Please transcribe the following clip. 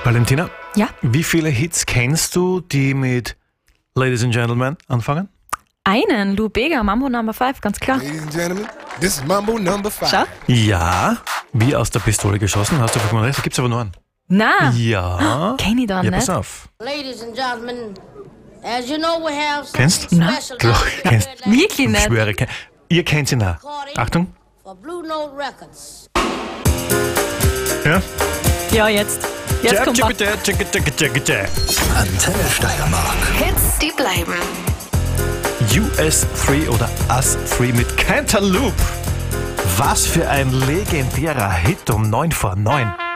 Valentina, Ja? wie viele Hits kennst du, die mit Ladies and Gentlemen anfangen? Einen, Lou Bega, Mambo Number 5, ganz klar. Ladies and gentlemen, this is Mambo number 5. Schau. Ja, wie aus der Pistole geschossen, hast du vollkommen recht, da gibt's aber nur einen. Na, Ja. kenn ich dann Ja, nicht. pass auf. Ladies and gentlemen, as you know, we have some Kennst? Na, special Doch, kennst. Wirklich Ich nicht. schwöre, ihr kennt ihn auch. Achtung. for Blue Note Records. Ja. Ja, jetzt. Jetzt kommt was. Antenne Steiermark. Hits, die bleiben. US3 oder Us3 mit Cantaloupe. Was für ein legendärer Hit um 9 vor 9.